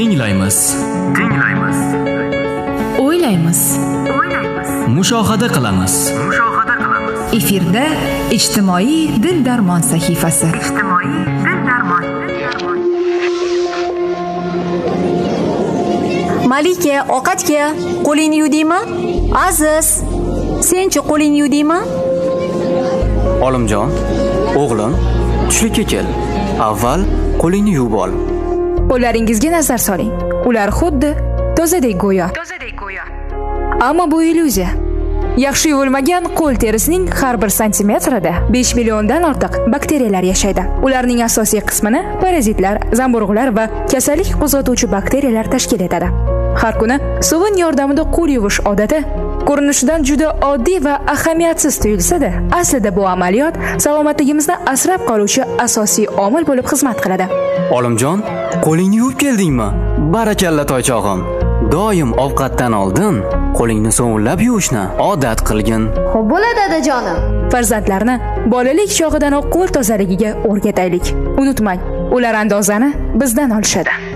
Tinglaymiz. O'ylaymiz. Mushohada qilamiz. Efirda ijtimoiy dil darmon sahifasi. Malika, ovqatga qo'lingni yuvdingmi? Aziz, senchi qo'lingni yuvdingmi? Olimjon, o'g'lim, tushlikka kel. Avval qo'lingni yuvib ol. Qo'llaringizga nazar soling. Ular xuddi tozadek go'yo. Ammo bu illyuziya. Yaxshi yuvilmagan qo'l terisining har bir santimetrida 5 milliondan ortiq bakteriyalar yashaydi. Ularning asosiy qismini parazitlar, zamburug'lar va kasallik qo'zg'atuvchi bakteriyalar tashkil etadi. Har kuni sovun yordamida qo'l yuvish odati ko'rinishidan juda oddiy va ahamiyatsiz tuyulsa-da, aslida bu amaliyot salomatligimizni asrab qoluvchi asosiy omil bo'lib xizmat qiladi. Olimjon, qo'lingni yuvib keldingmi? Barakalla toychog'im. Doim ovqatdan oldin qo'lingni sovunlab yuvishni odat qilgin. Xo'p bo'ladi dadajonim. Farzandlarni bolalik chog'idanoq qo'l tozaligiga o'rgataylik. Unutmang, ular andozani bizdan olishadi.